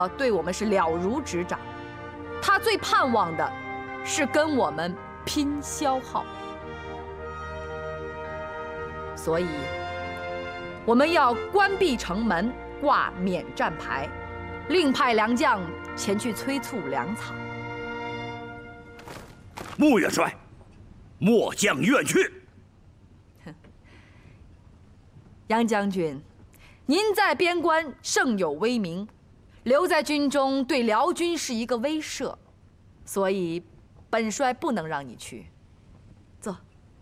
对我们是了如指掌，他最盼望的是跟我们拼消耗，所以我们要关闭城门，挂免战牌，另派良将前去催促粮草。 穆元帅，末将愿去。 杨将军，您在边关盛有威名，留在军中对辽军是一个威慑，所以本帅不能让你去。坐。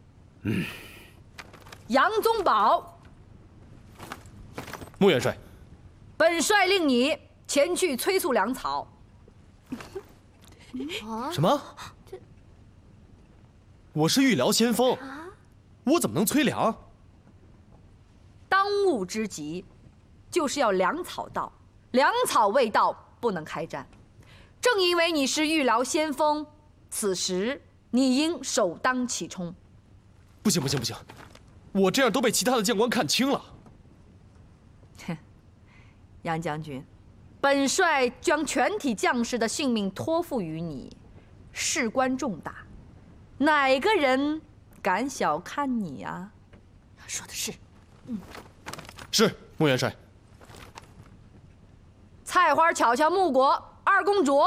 杨宗保， 穆元帅， 本帅令你前去催促粮草。 什么？我是御辽先锋，我怎么能催粮？ 当务之急，就是要粮草到，粮草未到，不能开战。正因为你是御辽先锋，此时你应首当其冲。 不行不行不行，我这样都被其他的将官看清了。 哼，杨将军，本帅将全体将士的性命托付于你，事关重大，哪个人敢小看你啊？ 说的是。 是穆元帅。 菜花巧巧穆国二公主，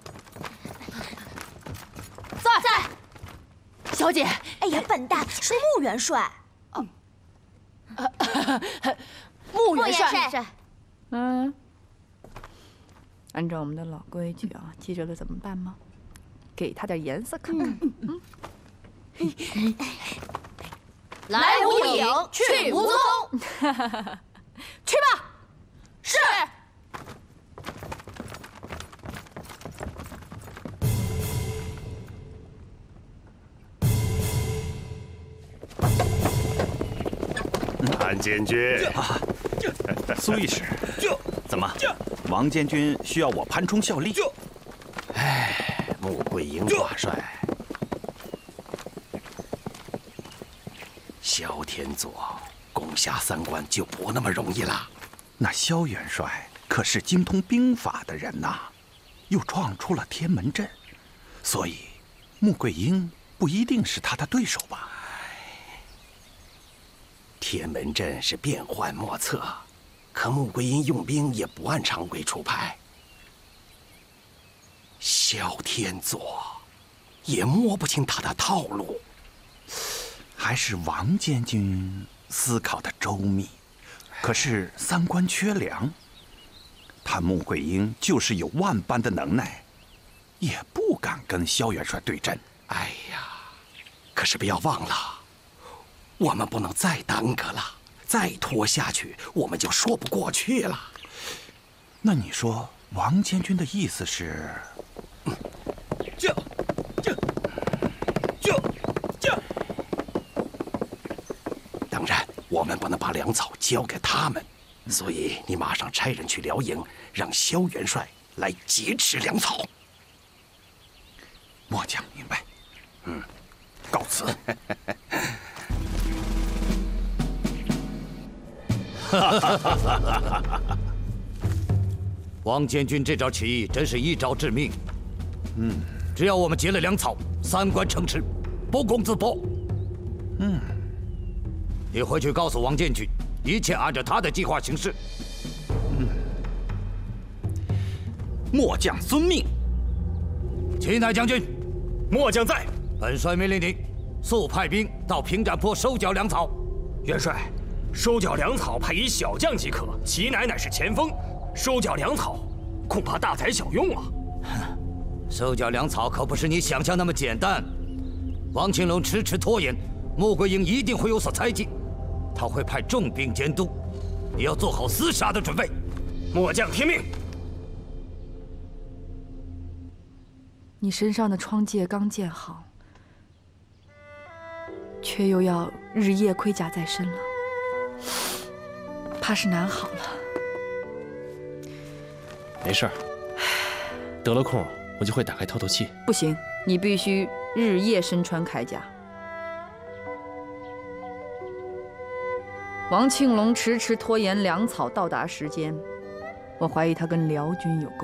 在。小姐，哎呀，笨蛋，是穆元帅。穆元帅。 按照我们的老规矩啊，记着了怎么办吗？给他点颜色看看。 来无影，去无踪。 去吧。 是。 谭监军， 苏御史，怎么，王监军需要我潘冲效力？ 哎，穆桂英挂帅，萧天佐攻下三关就不那么容易了。 那萧元帅可是精通兵法的人呐，又创出了天门阵，所以穆桂英不一定是他的对手吧？ 天门阵是变幻莫测，可穆桂英用兵也不按常规出牌。萧天佐也摸不清他的套路， 还是王监军思考的周密。可是三关缺粮，他穆桂英就是有万般的能耐，也不敢跟萧元帅对阵。 哎呀，可是不要忘了。我们不能再耽搁了，再拖下去，我们就说不过去了。 那你说，王监军的意思是？ 当然，我们不能把粮草交给他们，所以你马上差人去辽营，让萧元帅来劫持粮草。 末将明白。告辞。 王监军这招起义真是一招致命。只要我们劫了粮草，三关城池，不攻自破。你回去告诉王监军，一切按照他的计划行事。 末将遵命。 齐乃将军， 末将在。 本帅命令你，速派兵到平展坡收缴粮草。 元帅，收缴粮草派以小将即可，齐乃是前锋，收缴粮草恐怕大材小用啊。 收缴粮草可不是你想象那么简单。王庆龙迟迟拖延，穆桂英一定会有所猜忌，他会派重兵监督，你要做好厮杀的准备。 末将听命。 你身上的疮疥刚建好，却又要日夜盔甲在身了，怕是难好了。 没事儿，得了空我就会打开透透气。 不行，你必须日夜身穿铠甲。王庆龙迟迟拖延粮草到达时间，我怀疑他跟辽军有勾